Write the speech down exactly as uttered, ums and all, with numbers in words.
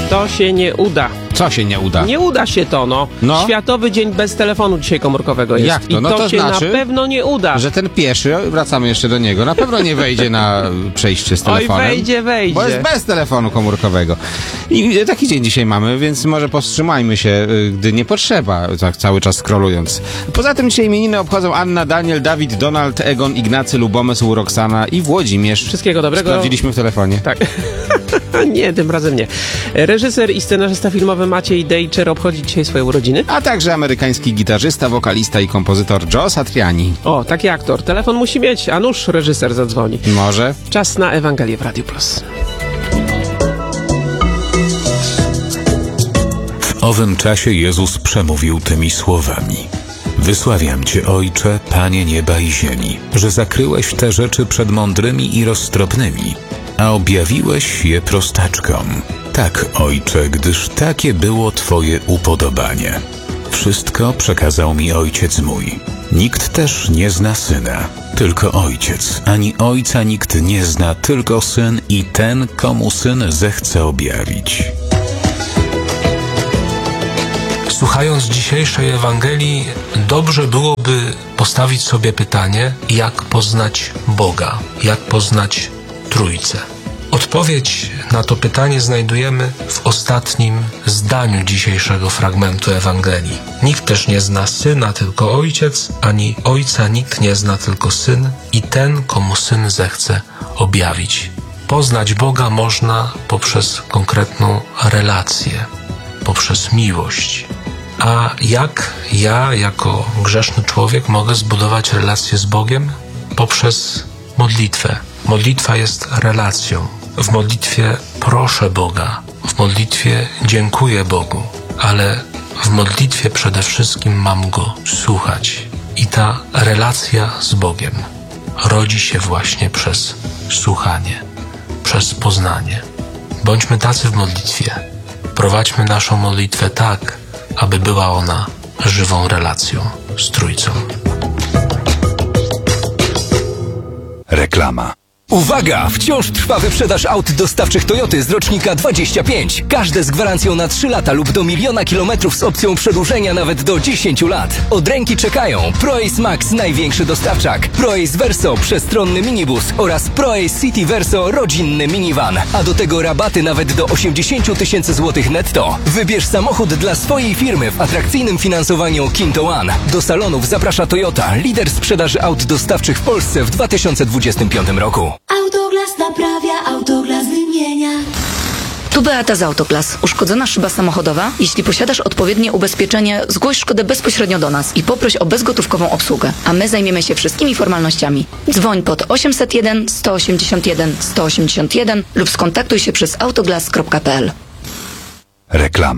To się nie uda. Co się nie uda? Nie uda się to, no. No. Światowy Dzień bez telefonu dzisiaj komórkowego jest. Jak to? I No to, to się znaczy, na pewno nie uda. Że ten pieszy, wracamy jeszcze do niego, na pewno nie wejdzie na przejście z telefonem. Oj, wejdzie, wejdzie. Bo jest bez telefonu komórkowego. I taki dzień dzisiaj mamy, więc może powstrzymajmy się, gdy nie potrzeba, tak cały czas scrollując. Poza tym dzisiaj imieniny obchodzą Anna, Daniel, Dawid, Donald, Egon, Ignacy, Lubomysł, Roxana i Włodzimierz. Wszystkiego dobrego. Sprawdziliśmy w telefonie. Tak. Nie, tym razem nie. Reżyser i scenarzysta filmowy Maciej Dejczer obchodzi dzisiaj swoje urodziny. A także amerykański gitarzysta, wokalista i kompozytor Joe Satriani. O, taki aktor. Telefon musi mieć, a nuż reżyser zadzwoni. Może. Czas na Ewangelię w Radio Plus. W owym czasie Jezus przemówił tymi słowami. Wysławiam Cię, Ojcze, Panie nieba i ziemi, że zakryłeś te rzeczy przed mądrymi i roztropnymi, a objawiłeś je prostaczkom. Tak, Ojcze, gdyż takie było Twoje upodobanie. Wszystko przekazał mi Ojciec mój. Nikt też nie zna Syna, tylko Ojciec, ani Ojca nikt nie zna, tylko Syn i ten, komu Syn zechce objawić. Słuchając dzisiejszej Ewangelii, dobrze byłoby postawić sobie pytanie, jak poznać Boga, jak poznać Trójcę. Odpowiedź na to pytanie znajdujemy w ostatnim zdaniu dzisiejszego fragmentu Ewangelii. Nikt też nie zna Syna, tylko Ojciec, ani Ojca nikt nie zna, tylko Syn i ten, komu Syn zechce objawić. Poznać Boga można poprzez konkretną relację, poprzez miłość. A jak ja, jako grzeszny człowiek, mogę zbudować relację z Bogiem? Poprzez modlitwę. Modlitwa jest relacją. W modlitwie proszę Boga, w modlitwie dziękuję Bogu, ale w modlitwie przede wszystkim mam Go słuchać. I ta relacja z Bogiem rodzi się właśnie przez słuchanie, przez poznanie. Bądźmy tacy w modlitwie. Prowadźmy naszą modlitwę tak, aby była ona żywą relacją z Trójcą. Reklama. Uwaga! Wciąż trwa wyprzedaż aut dostawczych Toyoty z rocznika dwadzieścia pięć. Każde z gwarancją na trzy lata lub do miliona kilometrów z opcją przedłużenia nawet do dziesięciu lat. Od ręki czekają ProAce Max, największy dostawczak, ProAce Verso, przestronny minibus oraz ProAce City Verso, rodzinny minivan. A do tego rabaty nawet do osiemdziesiąt tysięcy złotych netto. Wybierz samochód dla swojej firmy w atrakcyjnym finansowaniu Kinto One. Do salonów zaprasza Toyota, lider sprzedaży aut dostawczych w Polsce w dwa tysiące dwudziestym piątym roku. Autoglas naprawia, Autoglas wymienia. Tu Beata z Autoglas. Uszkodzona szyba samochodowa? Jeśli posiadasz odpowiednie ubezpieczenie, zgłoś szkodę bezpośrednio do nas i poproś o bezgotówkową obsługę, a my zajmiemy się wszystkimi formalnościami. Dzwoń pod osiemset jeden sto osiemdziesiąt jeden sto osiemdziesiąt jeden lub skontaktuj się przez autoglas kropka p l. Reklama.